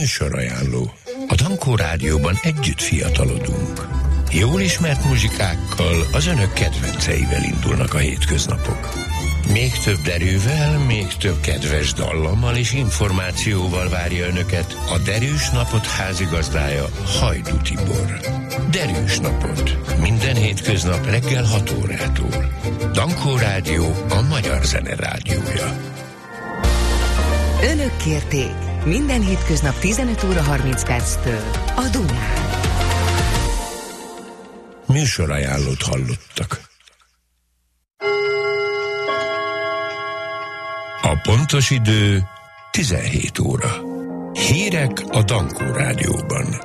Műsorajánló. A Dankó Rádióban együtt fiatalodunk. Jól ismert muzsikákkal, az önök kedvenceivel indulnak a hétköznapok. Még több derűvel, még több kedves dallammal és információval várja önöket a Derűs Napot házigazdája, Hajdú Tibor. Derűs Napot. Minden hétköznap reggel 6 órától. Dankó Rádió, a magyar zene rádiója. Önök kérték. Minden hétköznap 15 óra 30 perctől a Dunán. Műsorajánlót hallottak. A pontos idő 17 óra. Hírek a Dankó Rádióban.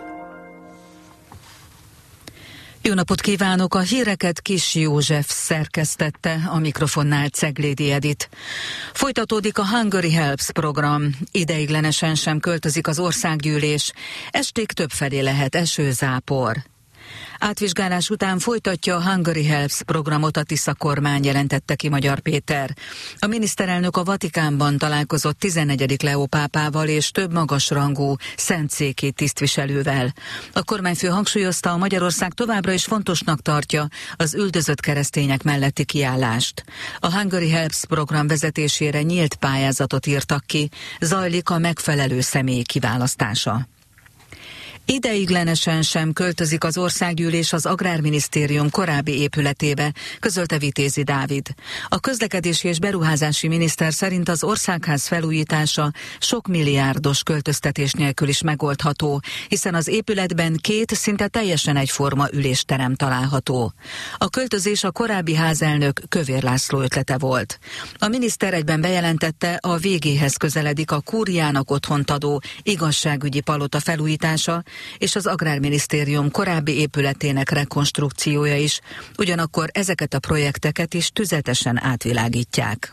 Jó napot kívánok! A híreket Kis József szerkesztette, a mikrofonnál Ceglédi Edit. Folytatódik a Hungary Helps program. Ideiglenesen sem költözik az országgyűlés. Estig többfelé lehet esőzápor. Átvizsgálás után folytatja a Hungary Helps programot a Tisza kormány, jelentette ki Magyar Péter. A miniszterelnök a Vatikánban találkozott 14. Leó pápával és több magasrangú szentszéki tisztviselővel. A kormányfő hangsúlyozta, a Magyarország továbbra is fontosnak tartja az üldözött keresztények melletti kiállást. A Hungary Helps program vezetésére nyílt pályázatot írtak ki, zajlik a megfelelő személy kiválasztása. Ideiglenesen sem költözik az országgyűlés az Agrárminisztérium korábbi épületébe, közölte Vitézi Dávid. A közlekedési és beruházási miniszter szerint az országház felújítása sok milliárdos költöztetés nélkül is megoldható, hiszen az épületben 2 szinte teljesen egyforma ülésterem található. A költözés a korábbi házelnök Kövér László ötlete volt. A miniszter egyben bejelentette, a végéhez közeledik a kúriának otthont adó igazságügyi palota felújítása, és az Agrárminisztérium korábbi épületének rekonstrukciója is, ugyanakkor ezeket a projekteket is tüzetesen átvilágítják.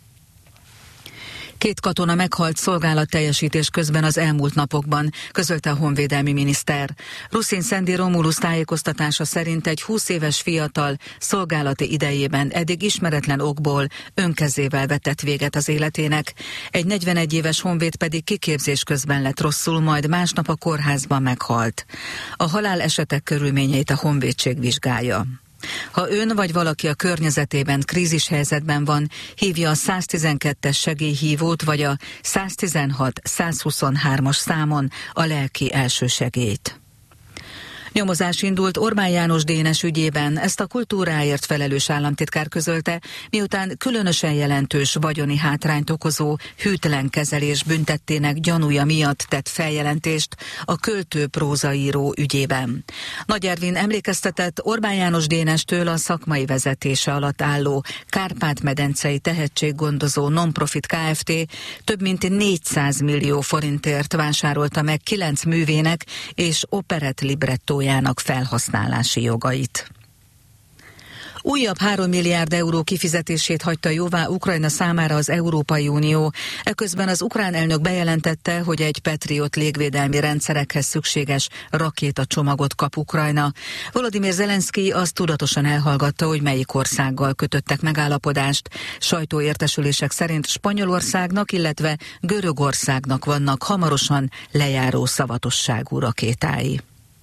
2 katona meghalt szolgálatteljesítés közben az elmúlt napokban, közölte a honvédelmi miniszter. Ruszin Szendi Romulus tájékoztatása szerint egy 20 éves fiatal szolgálati idejében eddig ismeretlen okból önkezével vetett véget az életének. Egy 41 éves honvéd pedig kiképzés közben lett rosszul, majd másnap a kórházban meghalt. A halálesetek körülményeit a honvédség vizsgálja. Ha ön vagy valaki a környezetében krízishelyzetben van, hívja a 112-es segélyhívót vagy a 116-123-as számon a lelki elsősegélyt. Nyomozás indult Orbán János Dénes ügyében, ezt a kultúráért felelős államtitkár közölte, miután különösen jelentős vagyoni hátrányt okozó hűtlen kezelés büntettének gyanúja miatt tett feljelentést a költő prózaíró ügyében. Nagy Ervin emlékeztetett, Orbán János Dénestől a szakmai vezetése alatt álló Kárpát-medencei tehetséggondozó non-profit Kft. Több mint 400 millió forintért vásárolta meg 9 művének és operett librettó felhasználási jogait. Újabb 3 milliárd euró kifizetését hagyta jóvá Ukrajna számára az Európai Unió. Eközben az ukrán elnök bejelentette, hogy egy Patriot légvédelmi rendszerekhez szükséges rakétacsomagot kap Ukrajna. Volodymyr Zelenszkij azt tudatosan elhallgatta, hogy melyik országgal kötöttek megállapodást. Sajtóértesülések szerint Spanyolországnak, illetve Görögországnak vannak hamarosan lejáró szavatosságú rakétái.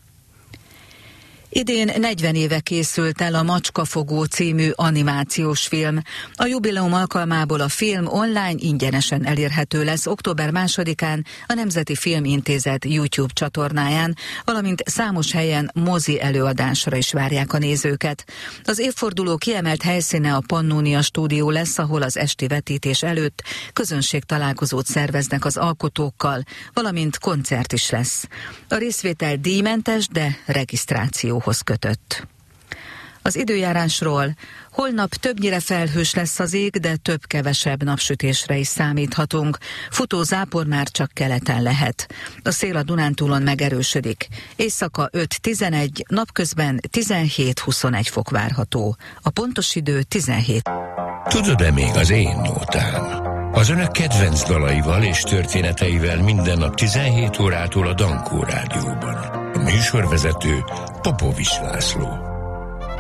Idén 40 éve készült el a Macskafogó című animációs film. A jubileum alkalmából a film online ingyenesen elérhető lesz október 2-án a Nemzeti Filmintézet YouTube csatornáján, valamint számos helyen mozi előadásra is várják a nézőket. Az évforduló kiemelt helyszíne a Pannonia stúdió lesz, ahol az esti vetítés előtt közönségtalálkozót szerveznek az alkotókkal, valamint koncert is lesz. A részvétel díjmentes, de regisztrációhoz kötött. Az időjárásról: holnap többnyire felhős lesz az ég, de több-kevesebb napsütésre is számíthatunk. Futó zápor már csak keleten lehet. A szél a Dunántúlon megerősödik. Éjszaka 5-11, napközben 17-21 fok várható. A pontos idő 17. Tudod-e még az én nótám? Az önök kedvenc dalaival és történeteivel minden nap 17 órától a Dankó Rádióban. A műsorvezető Popovics László.